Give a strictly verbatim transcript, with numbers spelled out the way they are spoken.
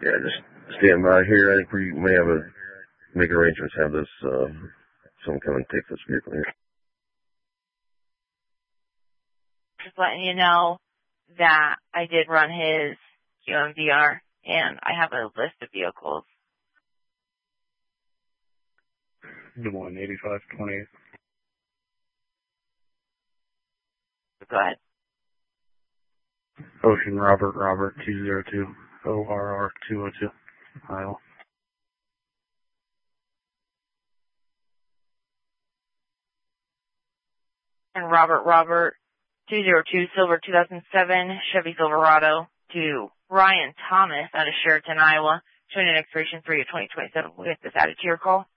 Yeah, just stand by here. I think we may have a, make arrangements to have this, uh, someone come and take this vehicle here. Just letting you know that I did run his Q M V R, and I have a list of vehicles. Des Moines, eighty-five twenty-eight. Go ahead. Ocean Robert Robert two zero two O R R two oh two. Iowa. And Robert Robert two zero two Silver two thousand seven Chevy Silverado to Ryan Thomas out of Sheraton, Iowa, showing an expiration three of twenty twenty-seven. We'll get this added to your call.